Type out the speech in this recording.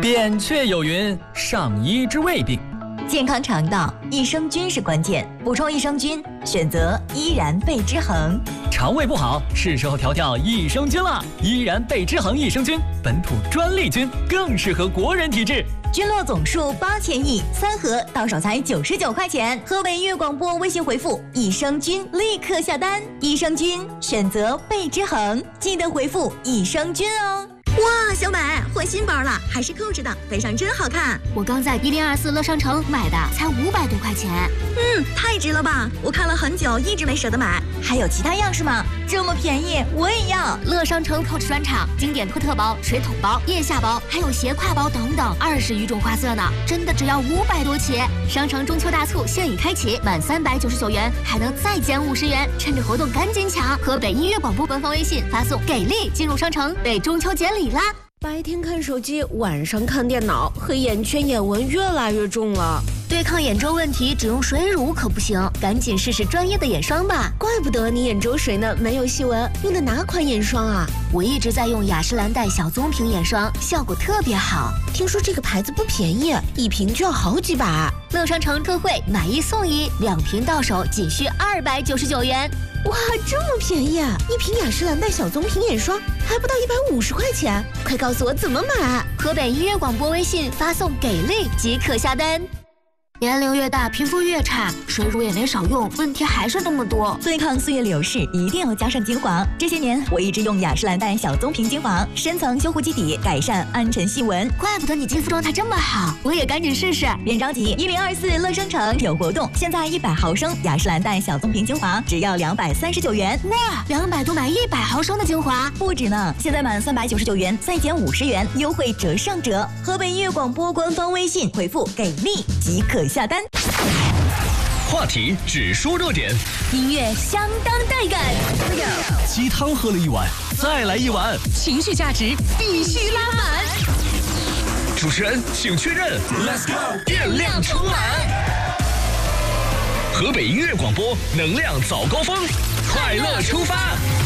扁鹊有云：上医治未病。 健康肠道，益生菌是关键。补充益生菌，选择依然贝之恒。 肠胃不好，是时候调调益生菌了。依然贝之恒益生菌，本土专利菌，更适合国人体质。 菌落总数8000亿，3盒到手才99块钱。河北音乐广播微信回复“益生菌”立刻下单。益生菌选择贝之恒，记得回复益生菌哦。哇，小美换新包了，还是扣着的，背上真好看。 我刚在1024乐商城买的，才500多块钱。 太值了吧！我看了很久，一直没舍得买。还有其他样式吗？这么便宜，我也要。 乐商城 Coach 专场，经典托特包、水桶包、腋下包，还有斜挎包等等，20余种花色呢，真的只要500多起。商城中秋大促现已开启，满399元还能再减50元，趁着活动赶紧抢！河北音乐广播官方微信发送“给力”进入商城，为中秋节礼啦！ 白天看手机，晚上看电脑，黑眼圈、眼纹越来越重了。 对抗眼周问题，只用水乳可不行，赶紧试试专业的眼霜吧。 怪不得你眼周水呢，没有细纹。用的哪款眼霜啊？ 我一直在用雅诗兰黛小棕瓶眼霜，效果特别好。 听说这个牌子不便宜，一瓶就要好几百。 乐商城特惠，买1送1，2瓶到手仅需299元。 哇，这么便宜啊！一瓶雅诗兰黛小棕瓶眼霜还不到150块钱，快告诉我怎么买！ 河北音乐广播微信发送“给力”即可下单。年龄越大，皮肤越差，水乳也没少用，问题还是那么多。 对抗岁月流逝，一定要加上精华。这些年，我一直用雅诗兰黛小棕瓶精华，深层修护基底，改善暗沉细纹。 怪不得你肌肤状态这么好，我也赶紧试试。 别着急，1024乐商城有活动，现在100毫升雅诗兰黛小棕瓶精华只要239元。 哇，200多买100毫升的精华， 不止呢！现在满399元，再减50元，优惠折上折。河北音乐广播官方微信回复“给力”即可下单。 话题只说热点， 音乐相当带感。 鸡汤喝了1碗，再来1碗， 情绪价值必须拉满。 主持人请确认 ，Let's go， 电量充满。河北音乐广播能量早高峰，快乐出发。